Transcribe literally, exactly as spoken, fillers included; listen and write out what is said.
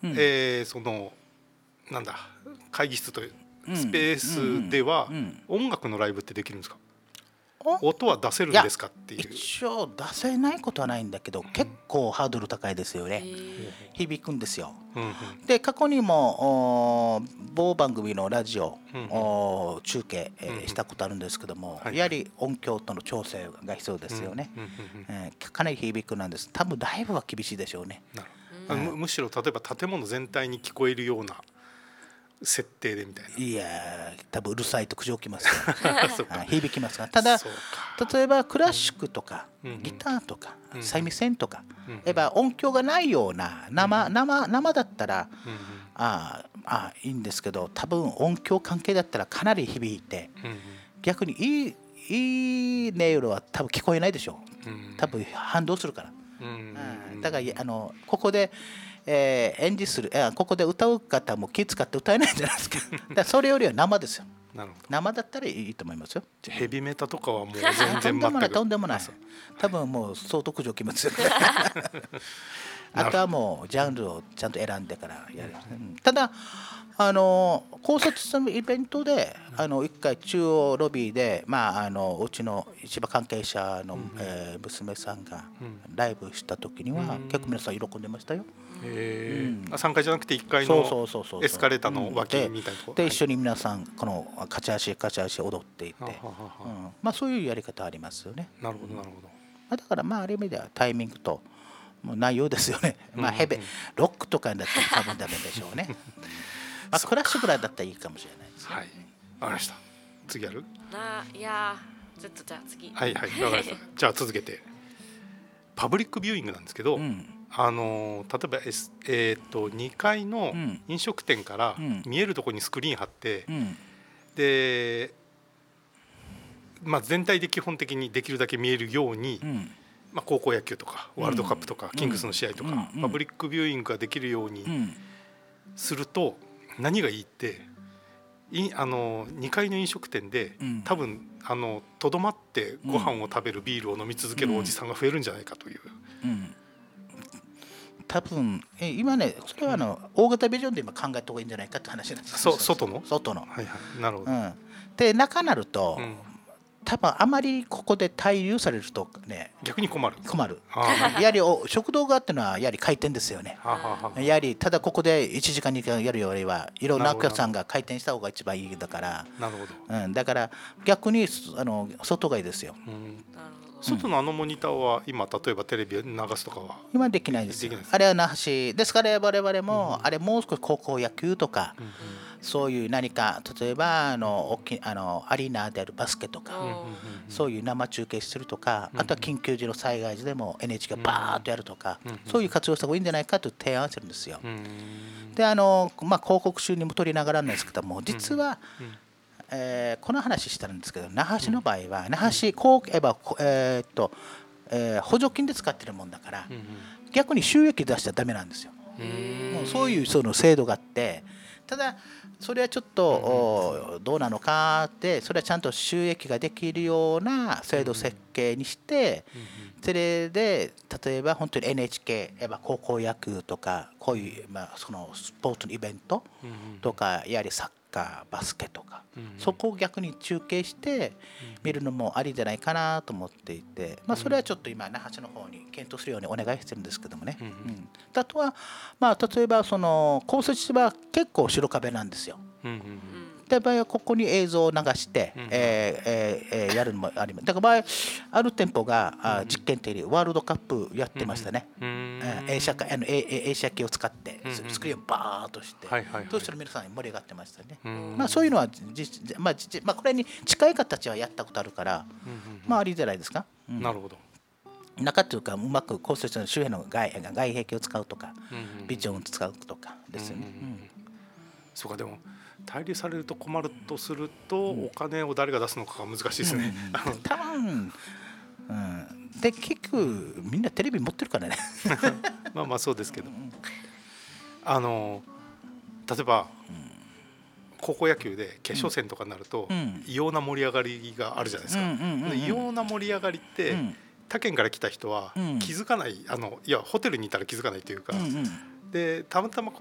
うん、 えー、そのなんだ会議室というスペースでは音楽のライブってできるんですか？音は出せるんですかっていう。 一応出せないことはないんだけど、うん、結構ハードル高いですよね。響くんですよ、うんうん、で過去にも某番組のラジオ、うんうん、中継、えー、したことあるんですけども、うんうん、やはり音響との調整が必要ですよね、うんうんうんえー、かなり響くなんです。多分ライブは厳しいでしょうね。 なるほど、うん、む, むしろ例えば建物全体に聞こえるような設定でみたいな。 いや多分うるさいと苦情きますよ響きますが、ただ例えばクラシックとか、うん、ギターとか、うん、三味線とか、うん、やっぱ音響がないような 生, 生, 生だったら、うん、ああいいんですけど、多分音響関係だったらかなり響いて、うん、逆にいいいい音色は多分聞こえないでしょう、うん、多分反動するから、うん、だからあのここでえー、演じする、えー、ここで歌う方も気使って歌えないじゃないですか。だからそれよりは生ですよ。 なるほど。 生だったらいいと思いますよ。 ヘビメタとかはもう全然全くとんでもないとんでもない。多分もう相当苦情きますよ。あとはもうジャンルをちゃんと選んでからやる、うん、ただあの考察するイベントであの一回中央ロビーで、まあ、あのうちの市場関係者の、うんえー、娘さんがライブした時には、うん、結構皆さん喜んでましたよ。 へうん、さんがいじゃなくていっかいのエスカレーターの脇みたいなところ、 うん、で, で一緒に皆さんこのカチャシカチャシ踊っていて、うんまあ、そういうやり方ありますよね。 なるほどなるほど、 まあ、だからまあある意味ではタイミングともう内容ですよね。まあヘベ、うんうん、ロックとかだったら多分ダメでしょうね。まあ、クラッシュぐらいだったらいいかもしれないですね。 はい、わかりました。次やる？ あ、いやちょっとじゃあ次。 はいはい、わかりました。じゃあ続けてパブリックビューイングなんですけど、うん、あの例えば、S えー、とにかいの飲食店から見えるところにスクリーン貼って、うん、で、まあ、全体で基本的にできるだけ見えるように、うんまあ、高校野球とかワールドカップとか、うん、キングスの試合とか、うん、パブリックビューイングができるようにすると何がいいっていあのにかいの飲食店で、うん、多分あのとどまってご飯を食べるビールを飲み続けるおじさんが増えるんじゃないかという、うんうん、 多分え今ねそれはあの、うん、大型ビジョンで今考えた方がいいんじゃないかって話なんです。 そ外の外の、 はいはい、なるほど、 うん、で中になると、うん多分あまりここで滞留されるとね逆に困る困るやはり食堂があってのはやはり回転ですよね。やはりただここでいちじかんにかいやるよりはいろんなお客さんが回転した方が一番いいだからなるほど、 うん、だから逆にあの外がいいですよ、うん、 外のあのモニターは今例えばテレビ流すとかは今できないですよ。あれは那覇市ですから我々も、うん、あれもう少し高校野球とか、うんうん、そういう何か例えばあの大きあのアリーナであるバスケとか、うん、そういう生中継するとか、うん、あとは緊急時の災害時でも エヌエイチケー がバーッとやるとか、うん、そういう活用した方がいいんじゃないかと提案してるんですよ、うん、であの、まあ、広告収入も取りながらなんですけども実は、うんうんえー、この話したんですけど那覇市の場合は、うん、那覇市こうえば、えーっとえー、補助金で使ってるもんだから、うんうん、逆に収益出しちゃダメなんですよ。もうそういうその制度があってただそれはちょっとどうなのかってそれはちゃんと収益ができるような制度設計にしてそれで例えば本当に エヌエイチケー やっぱ高校野球とかこういうまあそのスポーツのイベントとかやはりサッカーバスケとかそこを逆に中継して見るのもありじゃないかなと思っていてまあそれはちょっと今那覇市の方に検討するようにお願いしてるんですけどもね。うん、あとはまあ例えばその降雪地は結構白壁なんですよ。うんうんうんで場合はここに映像を流して、うんえーえーえー、やるのもあります。だから場合ある店舗が、うん、実験的にワールドカップやってましたね。うん、映写あの映写機を使って、うん、スクリーンをバーッとして、はいはいはい、そうしたら皆さん盛り上がってましたね。うんまあ、そういうのは実、まあまあ、これに近い形はやったことあるから、うんうんうん、まあありじゃないですか。うん、 なるほど。 中というかうまく高速の周辺の 外, 外壁を使うとか、うんうんうん、ビジョンを使うとかですよね。うんうんうん、 そうかでも滞留されると困るとすると、うん、お金を誰が出すのかが難しいですね。 うんうん、多分、うん、で結局みんなテレビ持ってるからね。 まあまあそうですけど、あの例えば、うん、高校野球で決勝戦とかになると、うん、異様な盛り上がりがあるじゃないですか。うんうんうんうん、異様な盛り上がりって、うん他県から来た人は気づかない、うん、あのいやホテルにいたら気づかないというか、うんうん、でたまたま